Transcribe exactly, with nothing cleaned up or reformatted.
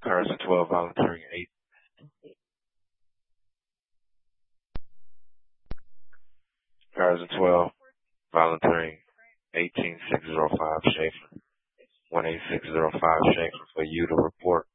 Carson twelve volunteering eight. Carson twelve volunteering eighteen six zero five Schaefer. one eight six zero five Schaefer for you to report.